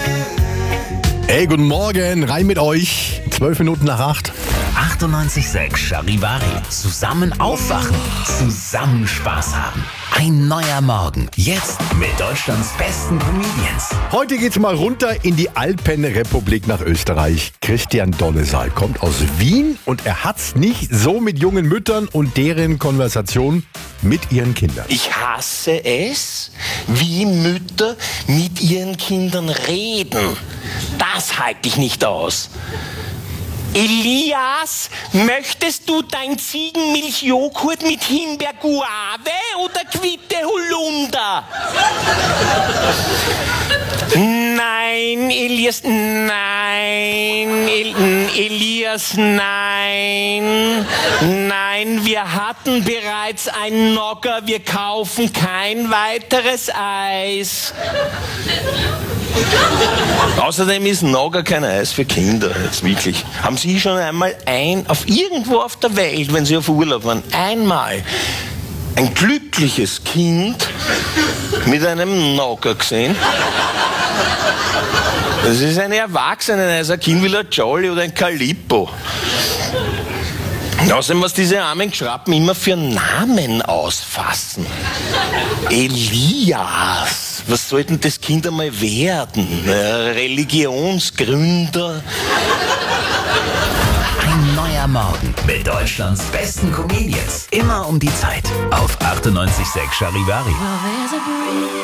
Hey, guten Morgen, rein mit euch. 12 Minuten nach 8. 98.6 Charivari. Zusammen aufwachen, zusammen Spaß haben. Ein neuer Morgen. Jetzt mit Deutschlands besten Comedians. Heute geht's mal runter in die Alpenrepublik nach Österreich. Christian Dollesaal kommt aus Wien und er hat's nicht so mit jungen Müttern und deren Konversation mit ihren Kindern. Ich hasse es, wie Mütter mit ihren Kindern reden. Das halte ich nicht aus. Elias, möchtest du dein Ziegenmilchjoghurt mit Himbeer-Guave oder Quitte Holunder? Nein, Elias, nein, Elias, nein, nein, wir hatten bereits ein Nogger, wir kaufen kein weiteres Eis. Außerdem ist Nogger kein Eis für Kinder, jetzt wirklich. Haben Sie schon einmal irgendwo auf der Welt, wenn Sie auf Urlaub waren, einmal ein glückliches Kind mit einem Nogger gesehen? Das ist eine Erwachsene, also ein Kind will ein Jolly oder ein Calippo. Außerdem, was diese armen Geschrappen immer für Namen ausfassen. Elias, was sollte denn das Kind einmal werden? Religionsgründer? Ein neuer Morgen mit Deutschlands besten Comedians. Immer um die Zeit auf 98.6 Charivari. Well, there's a breeze